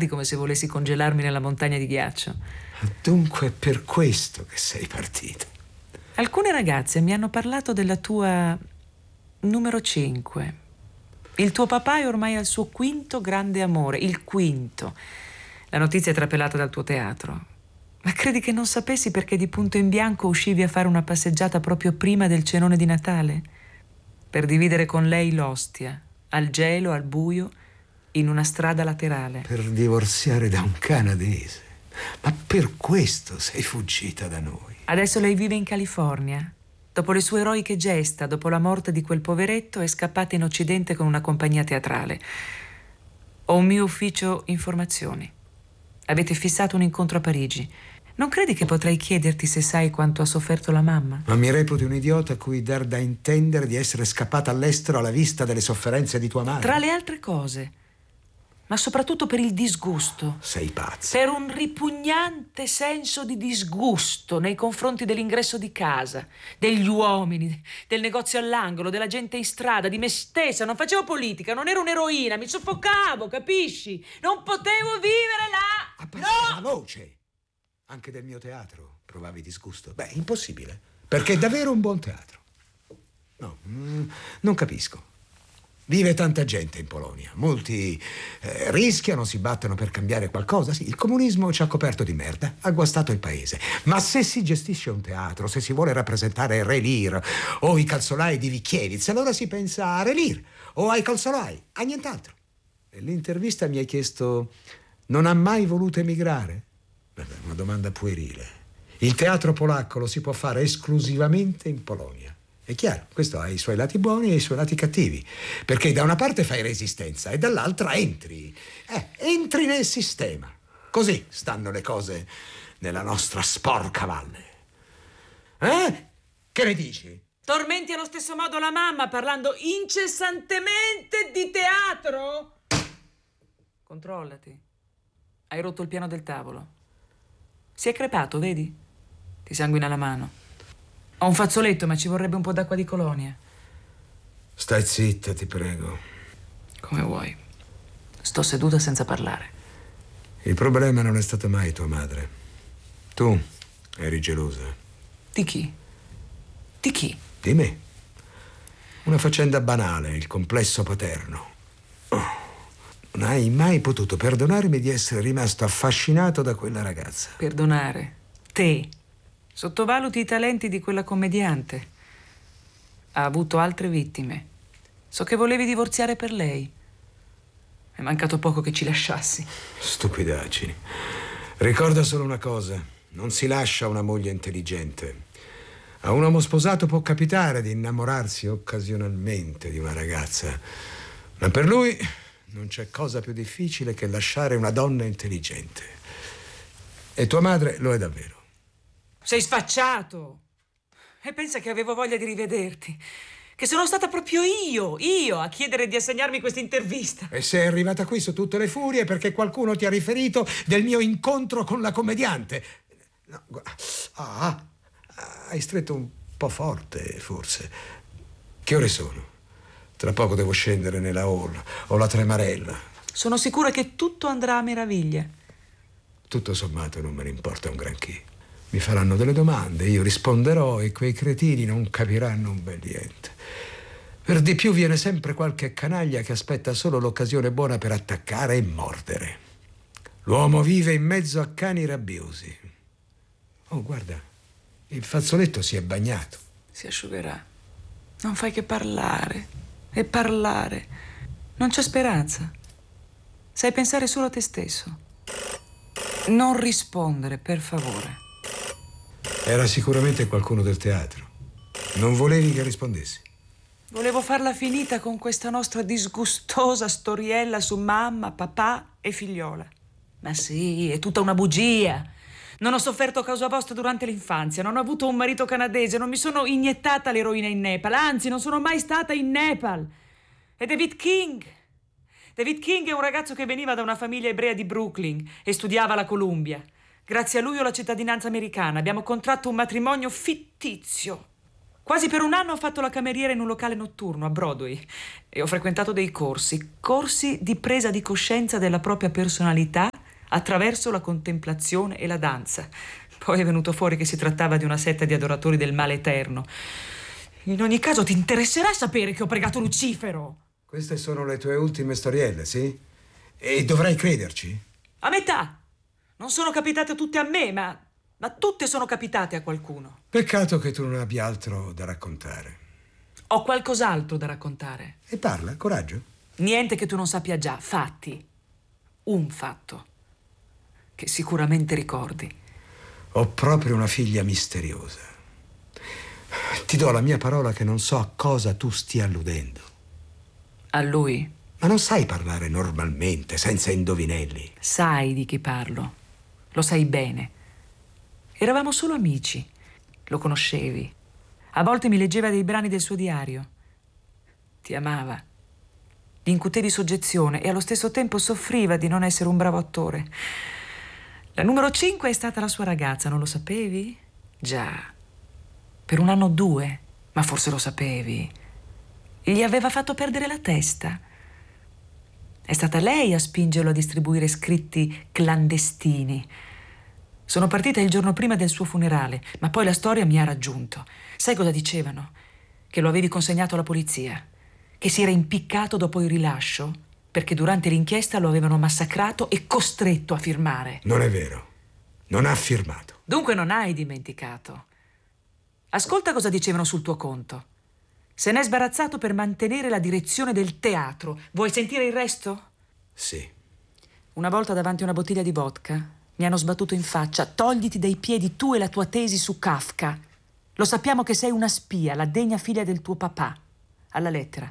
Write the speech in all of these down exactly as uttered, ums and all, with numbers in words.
guardi come se volessi congelarmi nella montagna di ghiaccio. Dunque è per questo che sei partito. Alcune ragazze mi hanno parlato della tua numero cinque. Il tuo papà è ormai al suo quinto grande amore, il quinto. La notizia è trapelata dal tuo teatro. Ma credi che non sapessi perché di punto in bianco uscivi a fare una passeggiata proprio prima del cenone di Natale? Per dividere con lei l'ostia, al gelo, al buio, in una strada laterale. Per divorziare da un canadese. Ma per questo sei fuggita da noi. Adesso lei vive in California. Dopo le sue eroiche gesta, dopo la morte di quel poveretto, è scappata in Occidente con una compagnia teatrale. Ho un mio ufficio informazioni. Avete fissato un incontro a Parigi. Non credi che potrei chiederti se sai quanto ha sofferto la mamma? Ma mi reputi un idiota a cui dar da intendere di essere scappata all'estero alla vista delle sofferenze di tua madre? Tra le altre cose, ma soprattutto per il disgusto. Sei pazza. Per un ripugnante senso di disgusto nei confronti dell'ingresso di casa, degli uomini, del negozio all'angolo, della gente in strada, di me stessa. Non facevo politica, non ero un'eroina, mi soffocavo, capisci? Non potevo vivere là! Abbassa la voce! Anche del mio teatro provavi disgusto? Beh, impossibile, perché è davvero un buon teatro. No, mm, non capisco. Vive tanta gente in Polonia, molti eh, rischiano, si battono per cambiare qualcosa. Sì, il comunismo ci ha coperto di merda, ha guastato il paese. Ma se si gestisce un teatro, se si vuole rappresentare Re Lear o i calzolai di Vickiewicz, allora si pensa a Re Lear o ai calzolai, a nient'altro. Nell'intervista mi hai chiesto: non ha mai voluto emigrare? Vabbè, una domanda puerile. Il teatro polacco lo si può fare esclusivamente in Polonia. È chiaro, questo ha i suoi lati buoni e i suoi lati cattivi, perché da una parte fai resistenza e dall'altra entri. Eh, entri nel sistema. Così stanno le cose nella nostra sporca valle. Eh? Che ne dici? Tormenti allo stesso modo la mamma parlando incessantemente di teatro? Controllati. Hai rotto il piano del tavolo. Si è crepato, vedi? Ti sanguina la mano. Ho un fazzoletto, ma ci vorrebbe un po' d'acqua di colonia. Stai zitta, ti prego. Come vuoi. Sto seduta senza parlare. Il problema non è stata mai tua madre. Tu eri gelosa. Di chi? Di chi? Di me. Una faccenda banale, il complesso paterno. Oh. Non hai mai potuto perdonarmi di essere rimasto affascinato da quella ragazza. Perdonare? Te? Sottovaluti i talenti di quella commediante. Ha avuto altre vittime. So che volevi divorziare per lei. È mancato poco che ci lasciassi. Stupidaggini. Ricorda solo una cosa: non si lascia una moglie intelligente. A un uomo sposato può capitare di innamorarsi occasionalmente di una ragazza, ma per lui non c'è cosa più difficile che lasciare una donna intelligente. E tua madre lo è davvero. Sei sfacciato. E pensa che avevo voglia di rivederti. Che sono stata proprio io, io, a chiedere di assegnarmi questa intervista. E sei arrivata qui su tutte le furie perché qualcuno ti ha riferito del mio incontro con la commediante. No, ah, hai stretto un po' forte, forse. Che ore sono? Tra poco devo scendere nella hall. Ho la tremarella. Sono sicura che tutto andrà a meraviglia. Tutto sommato non me ne importa un granché. Mi faranno delle domande, io risponderò e quei cretini non capiranno un bel niente. Per di più viene sempre qualche canaglia che aspetta solo l'occasione buona per attaccare e mordere. L'uomo vive in mezzo a cani rabbiosi. Oh, guarda, il fazzoletto si è bagnato. Si asciugherà. Non fai che parlare e parlare. Non c'è speranza. Sai pensare solo a te stesso. Non rispondere, per favore. Era sicuramente qualcuno del teatro. Non volevi che rispondessi? Volevo farla finita con questa nostra disgustosa storiella su mamma, papà e figliola. Ma sì, è tutta una bugia. Non ho sofferto a causa vostra durante l'infanzia, non ho avuto un marito canadese, non mi sono iniettata l'eroina in Nepal, anzi, non sono mai stata in Nepal. E David King? David King è un ragazzo che veniva da una famiglia ebrea di Brooklyn e studiava alla Columbia. Grazie a lui ho la cittadinanza americana. Abbiamo contratto un matrimonio fittizio. Quasi per un anno ho fatto la cameriera in un locale notturno a Broadway e ho frequentato dei corsi, corsi di presa di coscienza della propria personalità attraverso la contemplazione e la danza. Poi è venuto fuori che si trattava di una setta di adoratori del male eterno. In ogni caso ti interesserà sapere che ho pregato Lucifero. Queste sono le tue ultime storielle, sì? E dovrai crederci? A metà. Non sono capitate tutte a me, ma, ma tutte sono capitate a qualcuno. Peccato che tu non abbia altro da raccontare. Ho qualcos'altro da raccontare. E parla, coraggio. Niente che tu non sappia già. Fatti. Un fatto. Che sicuramente ricordi. Ho proprio una figlia misteriosa. Ti do la mia parola che non so a cosa tu stia alludendo. A lui? Ma non sai parlare normalmente, senza indovinelli. Sai di chi parlo. Lo sai bene. Eravamo solo amici. Lo conoscevi. A volte mi leggeva dei brani del suo diario. Ti amava. Gli incutevi soggezione e allo stesso tempo soffriva di non essere un bravo attore. La numero cinque è stata la sua ragazza, non lo sapevi? Già. Per un anno o due, ma forse lo sapevi. Gli aveva fatto perdere la testa. È stata lei a spingerlo a distribuire scritti clandestini. Sono partita il giorno prima del suo funerale, ma poi la storia mi ha raggiunto. Sai cosa dicevano? Che lo avevi consegnato alla polizia, che si era impiccato dopo il rilascio, perché durante l'inchiesta lo avevano massacrato e costretto a firmare. Non è vero. Non ha firmato. Dunque non hai dimenticato. Ascolta cosa dicevano sul tuo conto. Se n'è sbarazzato per mantenere la direzione del teatro. Vuoi sentire il resto? Sì. Una volta davanti a una bottiglia di vodka mi hanno sbattuto in faccia: togliti dai piedi tu e la tua tesi su Kafka. Lo sappiamo che sei una spia, la degna figlia del tuo papà. Alla lettera.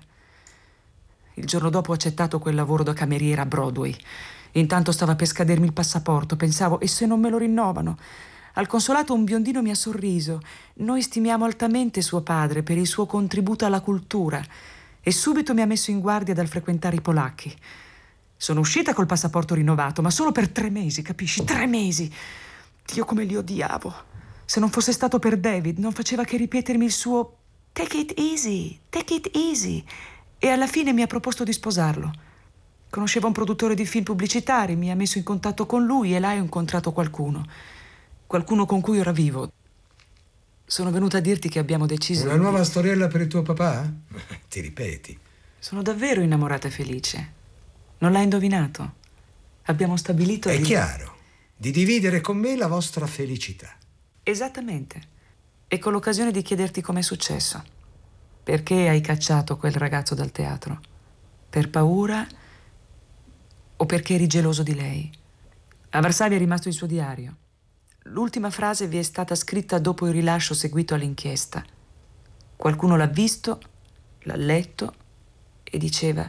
Il giorno dopo ho accettato quel lavoro da cameriera a Broadway. Intanto stava per scadermi il passaporto. Pensavo, e se non me lo rinnovano? Al consolato un biondino mi ha sorriso. Noi stimiamo altamente suo padre per il suo contributo alla cultura. E subito mi ha messo in guardia dal frequentare i polacchi. Sono uscita col passaporto rinnovato, ma solo per tre mesi, capisci? Tre mesi! Dio, come li odiavo. Se non fosse stato per David, non faceva che ripetermi il suo "Take it easy, take it easy". E alla fine mi ha proposto di sposarlo. Conosceva un produttore di film pubblicitari, mi ha messo in contatto con lui e là ho incontrato qualcuno. Qualcuno con cui ora vivo. Sono venuta a dirti che abbiamo deciso... Una nuova storiella per il tuo papà? Ti ripeti. Sono davvero innamorata e felice. Non l'hai indovinato? Abbiamo stabilito È di... chiaro. Di dividere con me la vostra felicità. Esattamente. E con l'occasione di chiederti com'è successo. Perché hai cacciato quel ragazzo dal teatro? Per paura o perché eri geloso di lei? A Varsavia è rimasto il suo diario. L'ultima frase vi è stata scritta dopo il rilascio seguito all'inchiesta. Qualcuno l'ha visto, l'ha letto e diceva: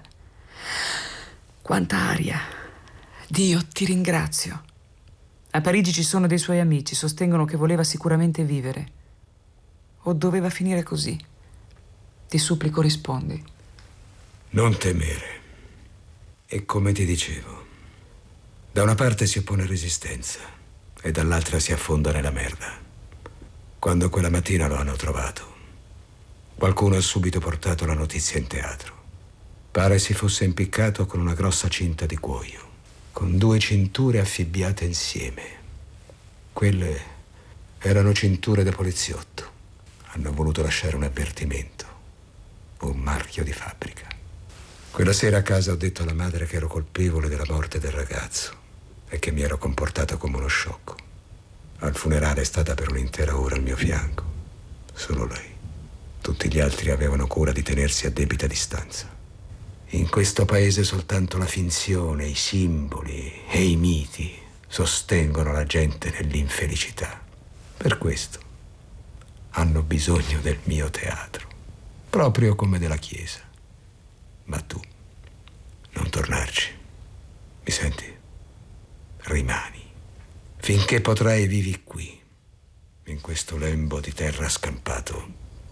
quanta aria! Dio, ti ringrazio. A Parigi ci sono dei suoi amici, sostengono che voleva sicuramente vivere. O doveva finire così? Ti supplico, rispondi. Non temere. E come ti dicevo, da una parte si oppone resistenza e dall'altra si affonda nella merda. Quando quella mattina lo hanno trovato, qualcuno ha subito portato la notizia in teatro. Pare si fosse impiccato con una grossa cinta di cuoio, con due cinture affibbiate insieme. Quelle erano cinture da poliziotto. Hanno voluto lasciare un avvertimento, un marchio di fabbrica. Quella sera a casa ho detto alla madre che ero colpevole della morte del ragazzo e che mi ero comportato come uno sciocco. Al funerale è stata per un'intera ora al mio fianco. Solo lei. Tutti gli altri avevano cura di tenersi a debita distanza. In questo paese soltanto la finzione, i simboli e i miti sostengono la gente nell'infelicità. Per questo hanno bisogno del mio teatro, proprio come della Chiesa. Ma tu non tornarci. Mi senti? Rimani. Finché potrai vivi qui, in questo lembo di terra scampato.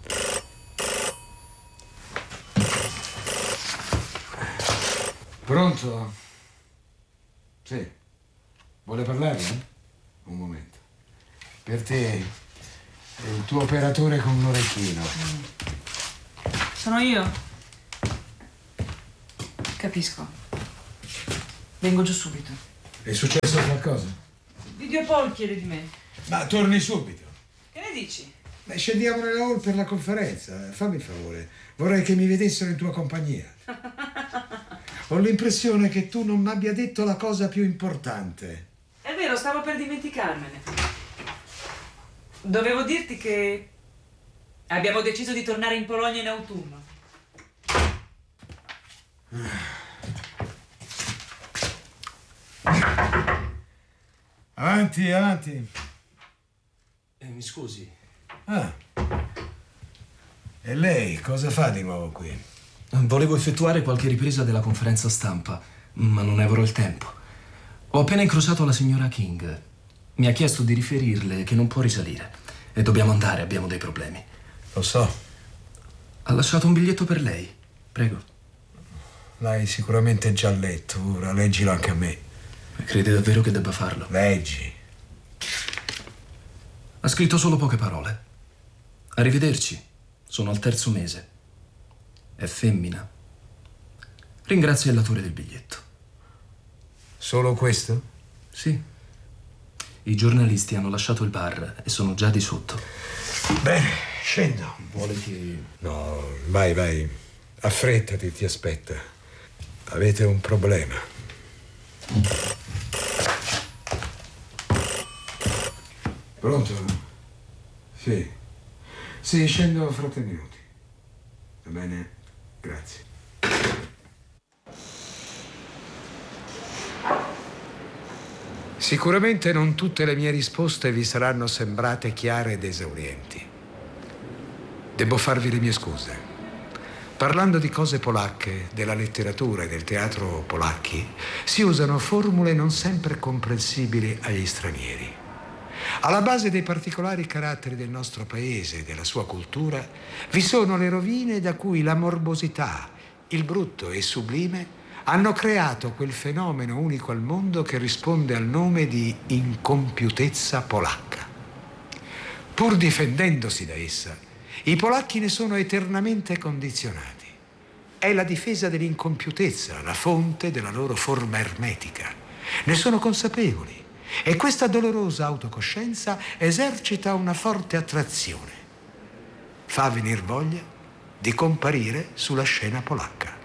Pronto? Sì. Vuole parlarne? Un momento. Per te, è il tuo operatore con l'orecchino. Sono io. Capisco. Vengo giù subito. È successo qualcosa? Video Paul chiede di me. Ma torni subito. Che ne dici? Beh, scendiamo nella hall per la conferenza. Fammi il favore. Vorrei che mi vedessero in tua compagnia. Ho l'impressione che tu non mi abbia detto la cosa più importante. È vero, stavo per dimenticarmene. Dovevo dirti che abbiamo deciso di tornare in Polonia in autunno. Avanti, avanti. Eh, mi scusi. Ah. E lei cosa fa di nuovo qui? Volevo effettuare qualche ripresa della conferenza stampa, ma non ne avrò il tempo. Ho appena incrociato la signora King. Mi ha chiesto di riferirle che non può risalire. E dobbiamo andare, abbiamo dei problemi. Lo so. Ha lasciato un biglietto per lei. Prego. L'hai sicuramente già letto. Ora leggilo anche a me. Crede davvero che debba farlo? Leggi. Ha scritto solo poche parole. Arrivederci. Sono al terzo mese. È femmina. Ringrazia il latore del biglietto. Solo questo? Sì. I giornalisti hanno lasciato il bar e sono già di sotto. Bene, scendo. Vuole che... No, vai, vai. Affrettati, ti aspetta. Avete un problema. Pronto? Sì. Sì, scendo fra tre minuti. Va bene? Grazie. Sicuramente non tutte le mie risposte vi saranno sembrate chiare ed esaurienti. Devo farvi le mie scuse. Parlando di cose polacche, della letteratura e del teatro polacchi, si usano formule non sempre comprensibili agli stranieri. Alla base dei particolari caratteri del nostro paese e della sua cultura vi sono le rovine da cui la morbosità, il brutto e il sublime hanno creato quel fenomeno unico al mondo che risponde al nome di incompiutezza polacca. Pur difendendosi da essa, i polacchi ne sono eternamente condizionati. È la difesa dell'incompiutezza, la fonte della loro forma ermetica. Ne sono consapevoli e questa dolorosa autocoscienza esercita una forte attrazione. Fa venir voglia di comparire sulla scena polacca.